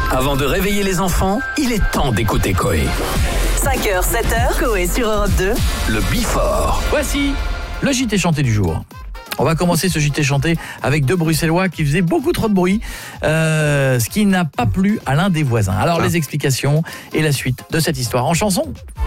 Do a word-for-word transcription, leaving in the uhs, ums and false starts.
Avant de réveiller les enfants, il est temps d'écouter Coé. cinq heures, sept heures, Coé sur Europe deux. Le Before. Voici le J T chanté du jour. On va commencer ce J T chanté avec deux Bruxellois qui faisaient beaucoup trop de bruit, euh, ce qui n'a pas plu à l'un des voisins. Alors les explications et la suite de cette histoire en chanson.